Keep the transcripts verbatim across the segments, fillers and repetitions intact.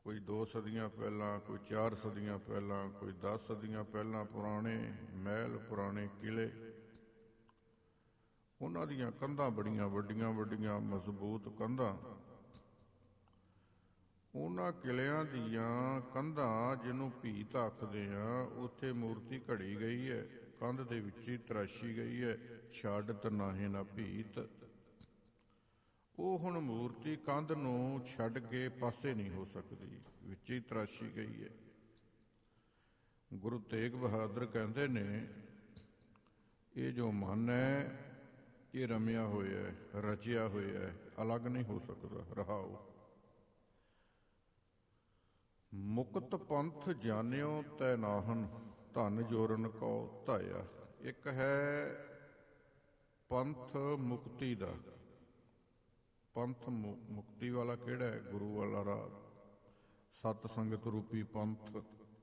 ਕੋਈ ਦੋ ਸਦੀਆਂ ਪਹਿਲਾਂ, ਕੋਈ ਚਾਰ ਸਦੀਆਂ ਪਹਿਲਾਂ, ਕੋਈ ਦਸ ਸਦੀਆਂ ਪਹਿਲਾਂ, ਪੁਰਾਣੇ ਮਹਿਲ, ਪੁਰਾਣੇ ਕਿਲੇ, ਉਹਨਾਂ ਦੀਆਂ ਕੰਧਾਂ ਬੜੀਆਂ ਵੱਡੀਆਂ ਵੱਡੀਆਂ ਮਜ਼ਬੂਤ ਕੰਧਾਂ। ਉਹਨਾਂ ਕਿਲਿਆਂ ਦੀਆਂ ਕੰਧਾਂ ਜਿਹਨੂੰ ਭੀਤ ਆਖਦੇ ਆ, ਉੱਥੇ ਮੂਰਤੀ ਘੜੀ ਗਈ ਹੈ, ਕੰਧ ਦੇ ਵਿੱਚ ਹੀ ਤਰਾਸ਼ੀ ਗਈ ਹੈ, ਛੱਡ ਤਨਾਹੇ ਨਾ ਭੀਤ। ਉਹ ਹੁਣ ਮੂਰਤੀ ਕੰਧ ਨੂੰ ਛੱਡ ਕੇ ਪਾਸੇ ਨਹੀਂ ਹੋ ਸਕਦੀ, ਵਿੱਚ ਹੀ ਤਰਾਸ਼ੀ ਗਈ ਹੈ। ਗੁਰੂ ਤੇਗ ਬਹਾਦਰ ਕਹਿੰਦੇ ਨੇ, ਇਹ ਜੋ ਮਨ ਹੈ ਇਹ ਰਮਿਆ ਹੋਇਆ ਹੈ, ਰਚਿਆ ਹੋਇਆ ਹੈ, ਅਲੱਗ ਨਹੀਂ ਹੋ ਸਕਦਾ। ਰਹਾਓ। ਮੁਕਤ ਪੰਥ ਜਾਣਿਓ ਤੈ ਨਾਹਨ, ਧਨ ਜੋਰਨ ਕਉ ਧਾਇਆ। ਇੱਕ ਹੈ ਪੰਥ ਮੁਕਤੀ ਦਾ। ਪੰਥ ਮੁ ਮੁਕਤੀ ਵਾਲਾ ਕਿਹੜਾ ਹੈ? ਗੁਰੂ ਵਾਲਾ ਰਾਹ, ਸਤ ਸੰਗਤ ਰੂਪੀ ਪੰਥ।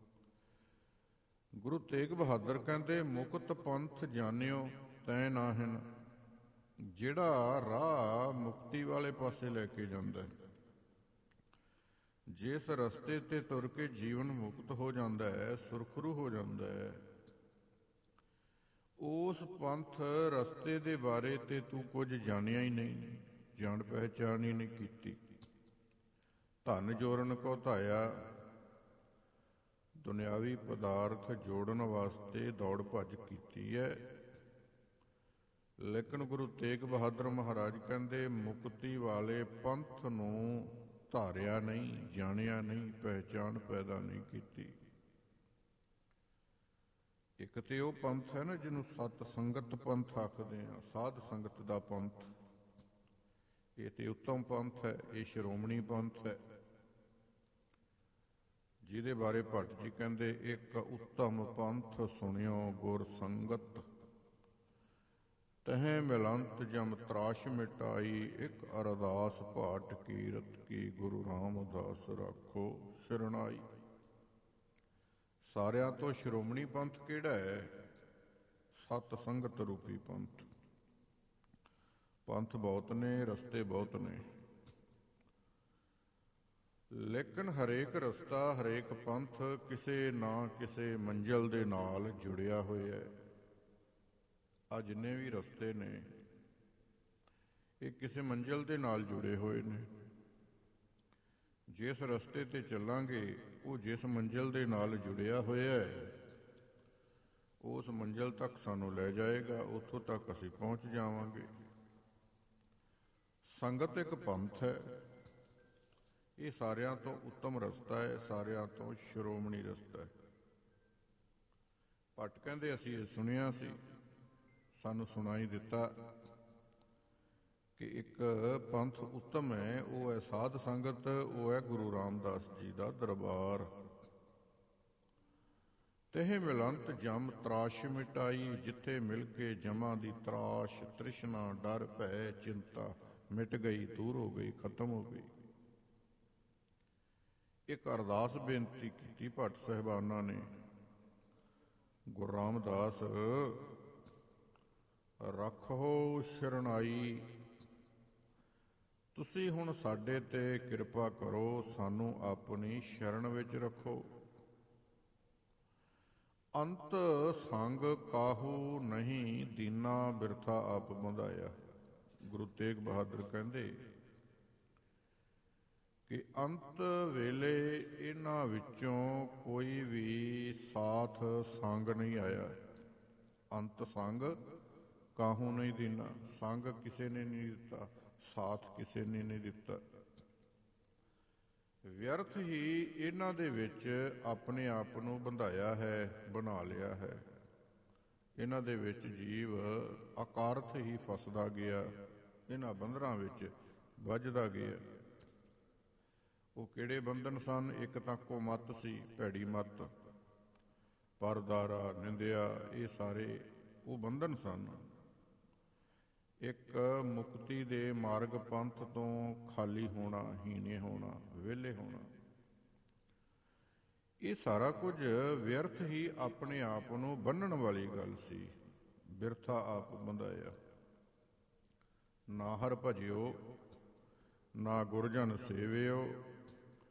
ਗੁਰੂ ਤੇਗ ਬਹਾਦਰ ਕਹਿੰਦੇ, ਮੁਕਤ ਪੰਥ ਜਾਣਿਓ ਤੈ ਨਾਹਨ, ਜਿਹੜਾ ਰਾਹ ਮੁਕਤੀ ਵਾਲੇ ਪਾਸੇ ਲੈ ਕੇ ਜਾਂਦਾ, ਜਿਸ ਰਸਤੇ ਤੇ ਤੁਰ ਕੇ ਜੀਵਨ ਮੁਕਤ ਹੋ ਜਾਂਦਾ ਹੈ, ਸੁਰਖਰੂ ਹੋ ਜਾਂਦਾ ਹੈ, ਉਸ ਪੰਥ ਰਸਤੇ ਦੇ ਬਾਰੇ ਤੇ ਤੂੰ ਕੁਝ ਜਾਣਿਆ ਹੀ ਨਹੀਂ, ਜਾਣ ਪਹਿਚਾਣ ਹੀ ਨਹੀਂ ਕੀਤੀ। ਧਨ ਜੋਰਨ ਕੋ ਧਾਇਆ, ਦੁਨਿਆਵੀ ਪਦਾਰਥ ਜੋੜਨ ਵਾਸਤੇ ਦੌੜ ਭੱਜ ਕੀਤੀ ਹੈ। ਲੇਕਿਨ ਗੁਰੂ ਤੇਗ ਬਹਾਦਰ ਮਹਾਰਾਜ ਕਹਿੰਦੇ, ਮੁਕਤੀ ਵਾਲੇ ਪੰਥ ਨੂੰ ਧਾਰਿਆ ਨਹੀਂ, ਜਾਣਿਆ ਨਹੀਂ, ਪਹਿਚਾਣ ਪੈਦਾ ਨਹੀਂ ਕੀਤੀ। ਇੱਕ ਤੇ ਉਹ ਪੰਥ ਹੈ ਨਾ ਜਿਹਨੂੰ ਸਤ ਸੰਗਤ ਪੰਥ ਆਖਦੇ ਆ, ਸਾਧ ਸੰਗਤ ਦਾ ਪੰਥ। ਇਹ ਤੇ ਉੱਤਮ ਪੰਥ ਹੈ, ਇਹ ਸ਼੍ਰੋਮਣੀ ਪੰਥ ਹੈ, ਜਿਹਦੇ ਬਾਰੇ ਭੱਟ ਜੀ ਕਹਿੰਦੇ, ਇੱਕ ਉੱਤਮ ਪੰਥ ਸੁਣਿਓ ਗੁਰ ਸੰਗਤ, ਤਹਿ ਮਿਲੰਤ ਜਮ ਤਰਾਸ਼ ਮਿਟਾਈ, ਇੱਕ ਅਰਦਾਸ ਭਾਟ ਕੀਰਤ ਕੀ, ਗੁਰੂ ਰਾਮਦਾਸ ਰਾਖੋ ਸ਼ਰਣਾਈ। ਸਾਰਿਆਂ ਤੋਂ ਸ਼੍ਰੋਮਣੀ ਪੰਥ ਕਿਹੜਾ ਹੈ? ਸਤ ਸੰਗਤ ਰੂਪੀ ਪੰਥ। ਪੰਥ ਬਹੁਤ ਨੇ, ਰਸਤੇ ਬਹੁਤ ਨੇ, ਲੇਕਿਨ ਹਰੇਕ ਰਸਤਾ, ਹਰੇਕ ਪੰਥ ਕਿਸੇ ਨਾ ਕਿਸੇ ਮੰਜ਼ਿਲ ਦੇ ਨਾਲ ਜੁੜਿਆ ਹੋਇਆ ਹੈ। ਆ ਜਿੰਨੇ ਵੀ ਰਸਤੇ ਨੇ, ਇਹ ਕਿਸੇ ਮੰਜ਼ਿਲ ਦੇ ਨਾਲ ਜੁੜੇ ਹੋਏ ਨੇ। ਜਿਸ ਰਸਤੇ ਤੇ ਚੱਲਾਂਗੇ, ਉਹ ਜਿਸ ਮੰਜ਼ਿਲ ਦੇ ਨਾਲ ਜੁੜਿਆ ਹੋਇਆ ਹੈ, ਉਸ ਮੰਜ਼ਿਲ ਤੱਕ ਸਾਨੂੰ ਲੈ ਜਾਏਗਾ, ਉੱਥੋਂ ਤੱਕ ਅਸੀਂ ਪਹੁੰਚ ਜਾਵਾਂਗੇ। ਸੰਗਤ ਇੱਕ ਪੰਥ ਹੈ, ਇਹ ਸਾਰਿਆਂ ਤੋਂ ਉੱਤਮ ਰਸਤਾ ਹੈ, ਸਾਰਿਆਂ ਤੋਂ ਸ਼੍ਰੋਮਣੀ ਰਸਤਾ ਹੈ। ਭੱਟ ਕਹਿੰਦੇ, ਅਸੀਂ ਇਹ ਸੁਣਿਆ ਸੀ, ਸਾਨੂੰ ਸੁਣਾਈ ਦਿੱਤਾ ਕਿ ਇੱਕ ਪੰਥ ਉੱਤਮ ਹੈ, ਉਹ ਹੈ ਸਾਧ ਸੰਗਤ, ਉਹ ਹੈ ਗੁਰੂ ਰਾਮਦਾਸ ਜੀ ਦਾ ਦਰਬਾਰ। ਤਹਿ ਮਿਲੰਤ ਜਮ ਤਰਾਸ਼ ਮਿਟਾਈ, ਜਿੱਥੇ ਮਿਲ ਕੇ ਜਮਾਂ ਦੀ ਤਰਾਸ਼, ਤ੍ਰਿਸ਼ਨਾ, ਡਰ, ਭੈ, ਚਿੰਤਾ ਮਿਟ ਗਈ, ਦੂਰ ਹੋ ਗਈ, ਖਤਮ ਹੋ ਗਈ। ਇੱਕ ਅਰਦਾਸ ਬੇਨਤੀ ਕੀਤੀ ਭੱਟ ਸਾਹਿਬਾਨਾਂ ਨੇ, ਗੁਰੂ ਰਾਮਦਾਸ ਰੱਖੋ ਸ਼ਰਣਾਈ, ਤੁਸੀਂ ਹੁਣ ਸਾਡੇ ਤੇ ਕਿਰਪਾ ਕਰੋ, ਸਾਨੂੰ ਆਪਣੀ ਸ਼ਰਨ ਵਿੱਚ ਰੱਖੋ। ਅੰਤ ਸੰਗ ਕਾਹੂ ਨਹੀਂ, ਦੀਨਾ ਬਿਰਥਾ ਆਪ ਬੰਧਾਇਆ। ਗੁਰੂ ਤੇਗ ਬਹਾਦਰ ਕਹਿੰਦੇ ਕਿ ਅੰਤ ਵੇਲੇ ਇਹਨਾਂ ਵਿੱਚੋਂ ਕੋਈ ਵੀ ਸਾਥ ਸੰਗ ਨਹੀਂ ਆਇਆ। ਅੰਤ ਸੰਗ ਕਾਹੂ ਨਹੀਂ ਦੀਨਾ, ਸੰਗ ਕਿਸੇ ਨੇ ਨਹੀਂ ਦਿੱਤਾ, ਸਾਥ ਕਿਸੇ ਨੇ ਨਹੀਂ ਦਿੱਤਾ। ਵਿਅਰਥ ਹੀ ਇਹਨਾਂ ਦੇ ਵਿੱਚ ਆਪਣੇ ਆਪ ਨੂੰ ਬੰਧਾਇਆ ਹੈ, ਬਣਾ ਲਿਆ ਹੈ। ਇਹਨਾਂ ਦੇ ਵਿੱਚ ਜੀਵ ਅਕਾਰਥ ਹੀ ਫਸਦਾ ਗਿਆ, ਇਹਨਾਂ ਬੰਧਨਾਂ ਵਿੱਚ ਵੱਜਦਾ ਗਿਆ। ਉਹ ਕਿਹੜੇ ਬੰਧਨ ਸਨ? ਇੱਕ ਤਾਂ ਕੁਮੱਤ ਸੀ, ਭੈੜੀ ਮੱਤ, ਪਰਦਾਰਾ, ਨਿੰਦਿਆ, ਇਹ ਸਾਰੇ ਉਹ ਬੰਧਨ ਸਨ। ਇੱਕ ਮੁਕਤੀ ਦੇ ਮਾਰਗ ਪੰਥ ਤੋਂ ਖਾਲੀ ਹੋਣਾ, ਹੀਣੇ ਹੋਣਾ, ਵਿਹਲੇ ਹੋਣਾ, ਇਹ ਸਾਰਾ ਕੁਝ ਵਿਅਰਥ ਹੀ ਆਪਣੇ ਆਪ ਨੂੰ ਬੰਨ੍ਹਣ ਵਾਲੀ ਗੱਲ ਸੀ। ਬਿਰਥਾ ਆਪ ਬੰਧਾਇਆ। ਨਾ ਹਰ ਭਜਿਓ, ਨਾ ਗੁਰਜਨ ਸੇਵਿਓ,